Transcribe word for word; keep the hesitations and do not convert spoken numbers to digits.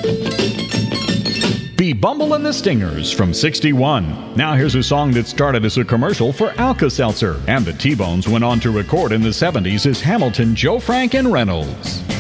Be Bumble and the Stingers from sixty-one. Now here's a song that started as a commercial for Alka-Seltzer, and the T-Bones went on to record in the seventies as Hamilton, Joe Frank, and Reynolds.